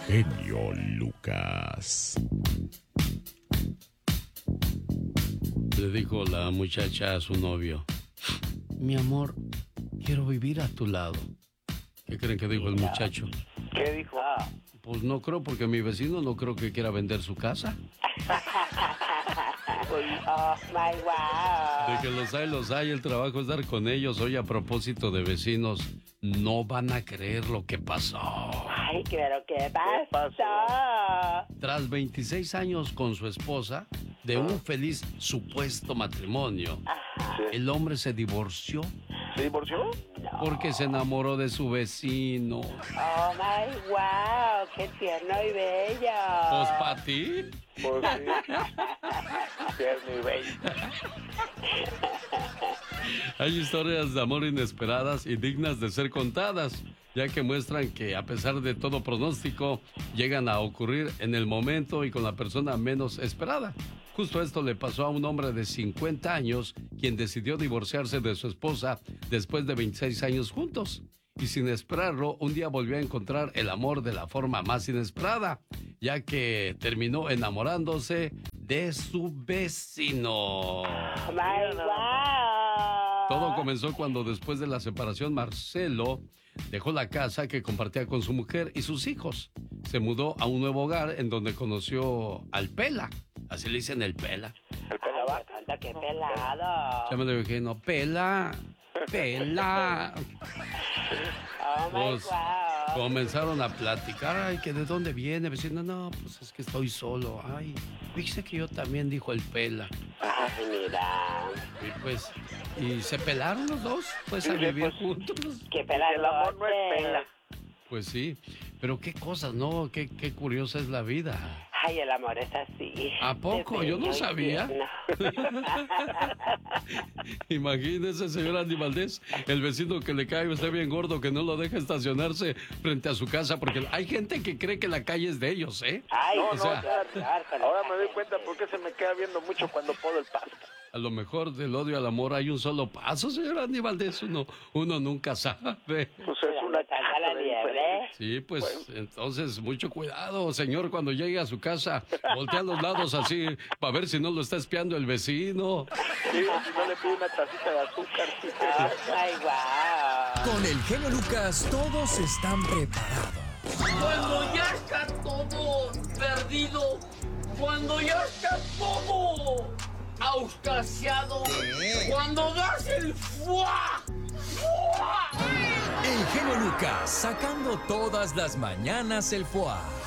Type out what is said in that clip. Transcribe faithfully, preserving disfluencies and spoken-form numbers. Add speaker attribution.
Speaker 1: genio Lucas.
Speaker 2: Le dijo la muchacha a su novio: mi amor, quiero vivir a tu lado. ¿Qué creen que dijo el muchacho?
Speaker 3: ¿Qué dijo?
Speaker 2: Pues no creo, porque mi vecino no creo que quiera vender su casa.
Speaker 4: Oh, my wow.
Speaker 2: De que los hay, los hay, el trabajo es dar con ellos. Oye, a propósito de vecinos, no van a creer lo que pasó.
Speaker 4: Ay, pero ¿qué pasó?
Speaker 3: ¿Qué pasó?
Speaker 2: Tras veintiséis años con su esposa, de un feliz supuesto matrimonio, el hombre se divorció.
Speaker 3: ¿Se divorció?
Speaker 2: Porque se enamoró de su vecino.
Speaker 4: Oh, my wow, qué tierno y bello.
Speaker 2: Pues para ti.
Speaker 3: Pues sí. Tierno y bello.
Speaker 2: Hay historias de amor inesperadas y dignas de ser contadas, ya que muestran que a pesar de todo pronóstico, llegan a ocurrir en el momento y con la persona menos esperada. Justo esto le pasó a un hombre de cincuenta años, quien decidió divorciarse de su esposa después de veintiséis años juntos. Y sin esperarlo, un día volvió a encontrar el amor de la forma más inesperada, ya que terminó enamorándose de su vecino.
Speaker 4: Oh, my wow.
Speaker 2: Todo comenzó cuando, después de la separación, Marcelo dejó la casa que compartía con su mujer y sus hijos. Se mudó a un nuevo hogar en donde conoció al Pela. Así le dicen, el Pela.
Speaker 3: El pelaba.
Speaker 4: Anda, qué pelado.
Speaker 2: Ya me lo dije, no, Pela, Pela.
Speaker 4: Oh, my
Speaker 2: Pues,
Speaker 4: wow.
Speaker 2: comenzaron a platicar. Ay, que de dónde viene, vecino. No, pues es que estoy solo. Ay, fíjese que yo también, dijo el Pela.
Speaker 4: Ay, mira.
Speaker 2: Y pues, y se pelaron los dos, pues, a
Speaker 3: Sí,
Speaker 2: vivir
Speaker 3: pues,
Speaker 2: juntos.
Speaker 4: Qué pelado.
Speaker 3: El amor no es pela.
Speaker 2: Pues sí, pero qué cosas, ¿no? Qué, qué curiosa es la vida.
Speaker 4: Ay, el amor es así.
Speaker 2: ¿A poco? Yo no sabía. Imagínese, señor Andy Valdés, el vecino que le cae a usted bien gordo, que no lo deja estacionarse frente a su casa, porque hay gente que cree que la calle es de ellos, ¿eh?
Speaker 4: Ay,
Speaker 3: No,
Speaker 2: o
Speaker 3: no,
Speaker 2: sea,
Speaker 3: ya-
Speaker 4: claro, con
Speaker 3: ahora
Speaker 4: la
Speaker 3: me doy
Speaker 4: calle.
Speaker 3: cuenta por qué se me queda viendo mucho cuando podo el pasto.
Speaker 2: A lo mejor del odio al amor hay un solo paso, señor Andy Valdés. Uno, uno nunca sabe.
Speaker 3: Pues es
Speaker 4: Cuando
Speaker 3: una
Speaker 4: salga
Speaker 3: casa
Speaker 4: la
Speaker 3: de
Speaker 4: liebre.
Speaker 2: Sí, pues entonces mucho cuidado, señor, cuando llegue a su casa. Voltea a los lados así para ver si no lo está espiando el vecino.
Speaker 3: Sí, si no le pido una tacita de azúcar. Sí,
Speaker 4: Oh, my wow.
Speaker 5: Con el genio Lucas todos están preparados.
Speaker 6: Cuando ya está todo perdido, cuando ya está todo auscasiado, cuando das el fuá, fuá.
Speaker 5: El genio Lucas sacando todas las mañanas el foie.